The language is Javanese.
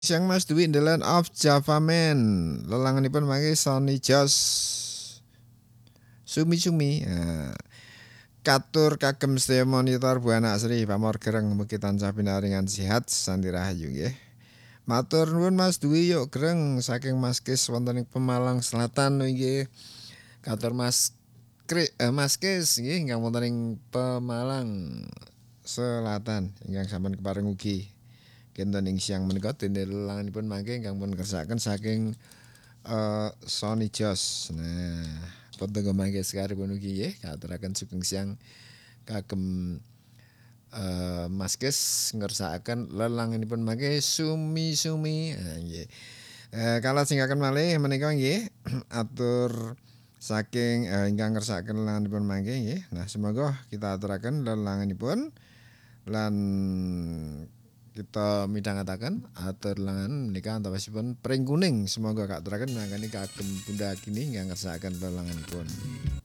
Siang Mas Dwi in the Land of Java Man. Lelanganipun mangke Sony Jos Sumi-sumi. Katur kagem sedaya monitor Bu Anak Sri pamor gereng mugi tansah pinaringan sehat santi rahayu nggih. Matur nuwun Mas Dwi yuk gereng saking Mas Kis wonten ing Pemalang Selatan nggih. Katur Mas Kis nggih ingkang wonten ing Pemalang Selatan ingkang sampun kepareng ugi kinten ing siang menika dene lelanganipun mangke ingkang pun kersakaken saking Sony Jos. Nah, pontenggo mangke sekaripun ugi nggih katuraken sugeng siang kagem Mas Kis ngersakaken lelanganipun mangke sumi-sumi. Nggih. Kala singkaken malih menika nggih atur saking ingkang ngersakaken lelanganipun mangke nggih. Nah, semoga kita aturaken lelanganipun lan kita midhangetaken atur lelangan menika antawasipun pring kuning semoga katuraken mangkani kagem Bunda Kini ingkang ngersakaken lelanganipun.